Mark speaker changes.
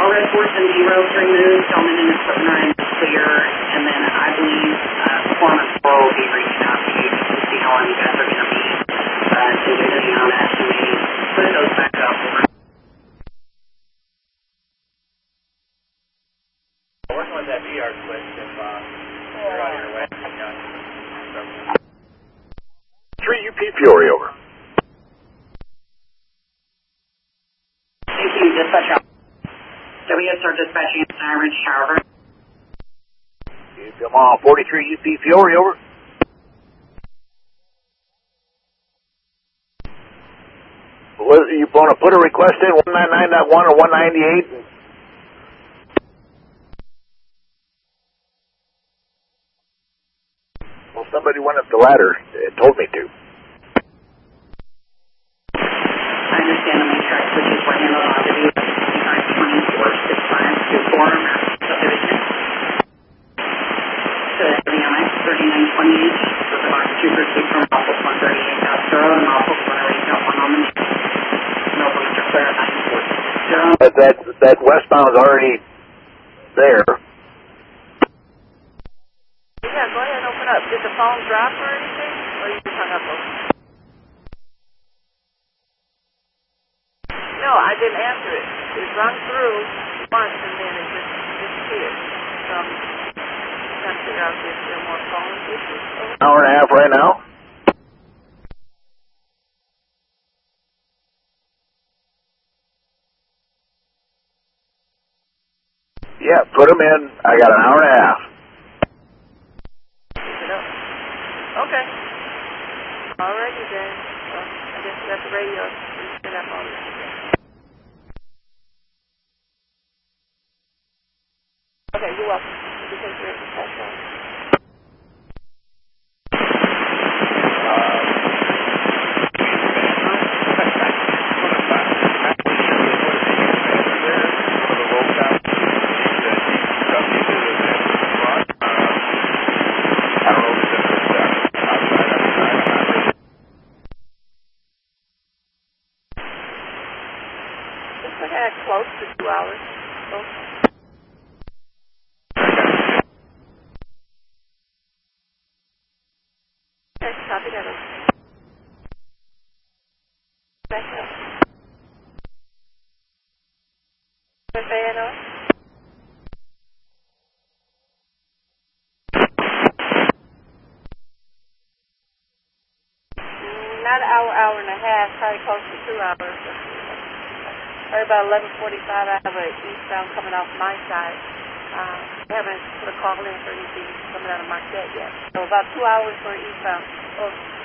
Speaker 1: red 470 removed, gentlemen in equipment are in the clear, and then I believe Performance Pro will be reaching out to you to see how long you guys are going to be, to get any on estimate. Put those back up.
Speaker 2: Working with that VR switch if you're on your way.
Speaker 3: 3 UP Fury, over.
Speaker 1: Thank you, dispatch out. WSR dispatching at Sky Ridge Tower.
Speaker 3: Come on, 43 UP Fury, over. You want to put a request in 199.1 or 198? Well, somebody went up the ladder and told me to.
Speaker 1: I understand the main track switches were handled on the view. 6524 subdivision. To WMX 3928 with the box 2 pursuit from Muffles 138 South Zero and Muffles 108 South 1 on the no for Mr. Claire 940.
Speaker 3: That westbound is already there.
Speaker 4: Yeah, go ahead and open up. Did the phone drop or anything? Or you just hung up over? No, I didn't answer it. It rung through once and then it just disappeared. So I'm trying to figure out if there are more phone issues.
Speaker 3: Hour and a half right now. Yeah, put them in. I got an hour and a half.
Speaker 4: Okay. Alrighty then. Well, I guess we got the radio. Set up on this. Okay, you're welcome. You take care of yourself. Close to 2 hours. Okay, copy that. Back up. FANO? Not an hour and a half, probably close to 2 hours. Right about 11:45, I have an eastbound coming off my side. I haven't put a call in for anything coming out of Marquette yet. So about 2 hours for eastbound. Oh.